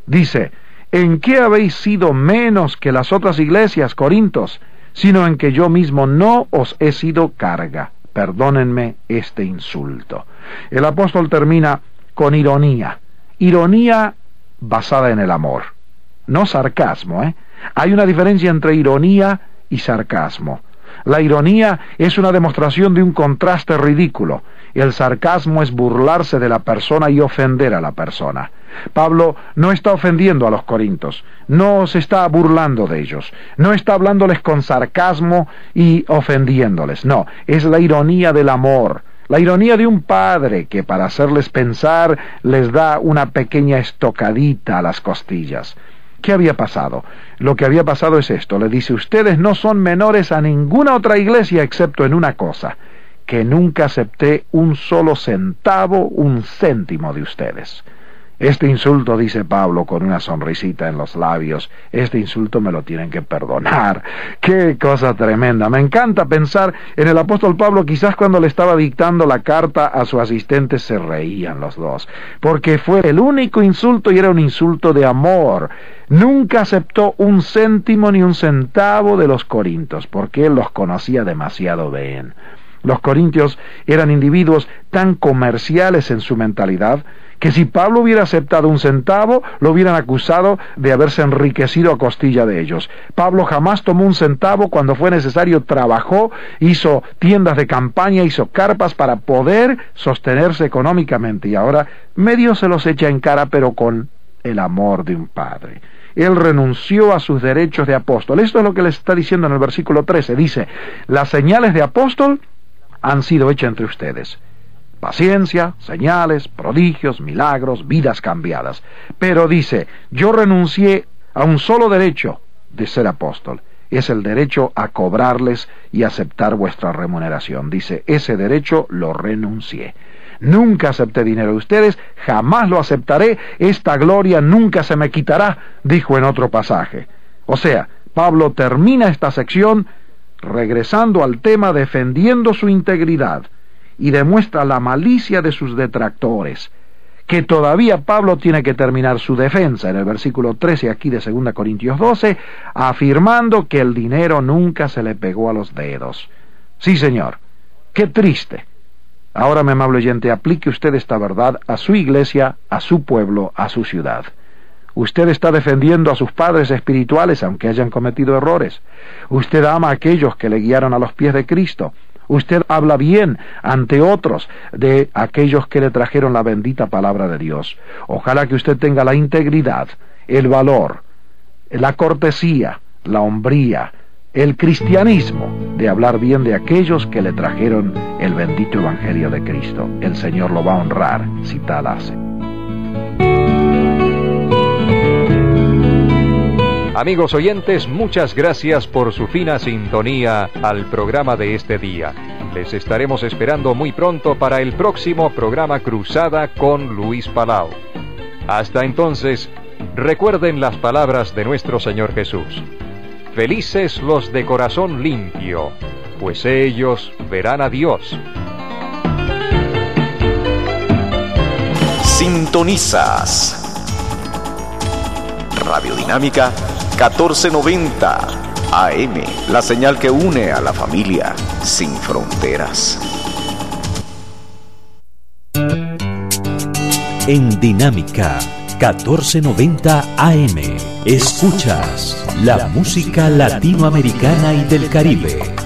Dice, ¿en qué habéis sido menos que las otras iglesias, Corintos? Sino en que yo mismo no os he sido carga. Perdónenme este insulto. El apóstol termina con ironía. Ironía basada en el amor. No sarcasmo, ¿eh? Hay una diferencia entre ironía y sarcasmo. La ironía es una demostración de un contraste ridículo. El sarcasmo es burlarse de la persona y ofender a la persona. Pablo no está ofendiendo a los corintios, no se está burlando de ellos, no está hablándoles con sarcasmo y ofendiéndoles, no, es la ironía del amor, la ironía de un padre que para hacerles pensar les da una pequeña estocadita a las costillas. ¿Qué había pasado? Lo que había pasado es esto, le dice, ustedes no son menores a ninguna otra iglesia excepto en una cosa, que nunca acepté un solo centavo, un céntimo de ustedes. Este insulto, dice Pablo con una sonrisita en los labios, este insulto me lo tienen que perdonar. ¡Qué cosa tremenda! Me encanta pensar en el apóstol Pablo, quizás cuando le estaba dictando la carta a su asistente se reían los dos, porque fue el único insulto y era un insulto de amor. Nunca aceptó un céntimo ni un centavo de los corintios, porque él los conocía demasiado bien. Los corintios eran individuos tan comerciales en su mentalidad que si Pablo hubiera aceptado un centavo, lo hubieran acusado de haberse enriquecido a costilla de ellos. Pablo jamás tomó un centavo, cuando fue necesario trabajó, hizo tiendas de campaña, hizo carpas para poder sostenerse económicamente, y ahora medio se los echa en cara, pero con el amor de un padre. Él renunció a sus derechos de apóstol. Esto es lo que les está diciendo en el versículo 13. Dice, las señales de apóstol han sido hechas entre ustedes. Paciencia, señales, prodigios, milagros, vidas cambiadas. Pero dice, yo renuncié a un solo derecho de ser apóstol. Es el derecho a cobrarles y aceptar vuestra remuneración. Dice, ese derecho lo renuncié. Nunca acepté dinero de ustedes, jamás lo aceptaré, esta gloria nunca se me quitará, dijo en otro pasaje. O sea, Pablo termina esta sección regresando al tema, defendiendo su integridad, y demuestra la malicia de sus detractores, que todavía Pablo tiene que terminar su defensa en el versículo 13 aquí de 2 Corintios 12, afirmando que el dinero nunca se le pegó a los dedos. Sí, señor, qué triste. Ahora, mi amable oyente, aplique usted esta verdad a su iglesia, a su pueblo, a su ciudad. Usted está defendiendo a sus padres espirituales, aunque hayan cometido errores. Usted ama a aquellos que le guiaron a los pies de Cristo. Usted habla bien ante otros de aquellos que le trajeron la bendita palabra de Dios. Ojalá que usted tenga la integridad, el valor, la cortesía, la hombría, el cristianismo de hablar bien de aquellos que le trajeron el bendito evangelio de Cristo. El Señor lo va a honrar si tal hace. Amigos oyentes, muchas gracias por su fina sintonía al programa de este día. Les estaremos esperando muy pronto para el próximo programa Cruzada con Luis Palau. Hasta entonces, recuerden las palabras de nuestro Señor Jesús. Felices los de corazón limpio, pues ellos verán a Dios. Sintonizas Radio Dinámica 1490 AM, la señal que une a la familia sin fronteras. En Dinámica 1490 AM escuchas la música latinoamericana y del Caribe.